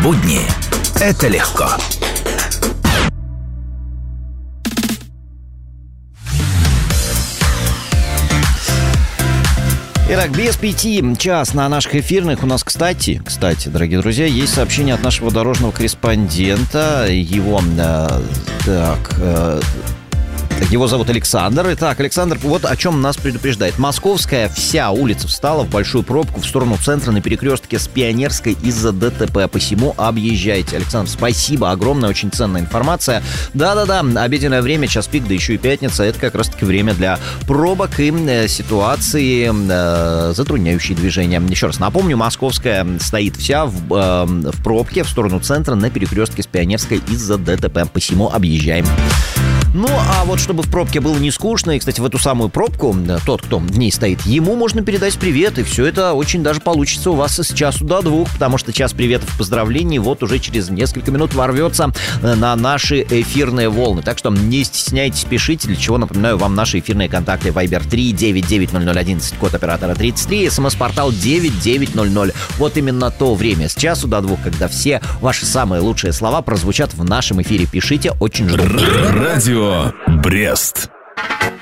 Будни – это легко. Итак, без 5 час на наших эфирных. У нас, кстати, дорогие друзья, есть сообщение от нашего дорожного корреспондента. Его зовут Александр. Итак, Александр, вот о чем нас предупреждает. Московская вся улица встала в большую пробку в сторону центра на перекрестке с Пионерской из-за ДТП. Посему объезжайте. Александр, спасибо огромное, очень ценная информация. Да-да-да, обеденное время, час пик, да еще и пятница. Это как раз-таки время для пробок и ситуации, затрудняющие движение. Еще раз напомню, Московская стоит вся в пробке в сторону центра на перекрестке с Пионерской из-за ДТП. Посему объезжаем. Ну, а вот чтобы в пробке было не скучно, и, кстати, в эту самую пробку тот, кто в ней стоит, ему можно передать привет, и все это очень даже получится у вас с часу до 2, потому что час приветов и поздравлений вот уже через несколько минут ворвется на наши эфирные волны. Так что не стесняйтесь, пишите, для чего, напоминаю вам, наши эфирные контакты: Viber 3990011, код оператора 33, СМС-портал 9900. Вот именно то время с часу до 2, когда все ваши самые лучшие слова прозвучат в нашем эфире. Пишите, очень жду. Радио Брест.